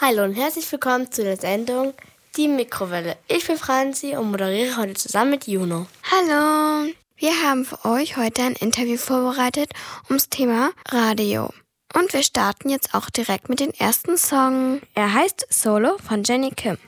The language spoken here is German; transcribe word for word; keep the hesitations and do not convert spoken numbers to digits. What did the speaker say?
Hallo und herzlich willkommen zu der Sendung Die Mikrowelle. Ich bin Franzi und moderiere heute zusammen mit Juno. Hallo, wir haben für euch heute ein Interview vorbereitet ums Thema Radio. Und wir starten jetzt auch direkt mit dem ersten Song. Er heißt Solo von Jenny Kim.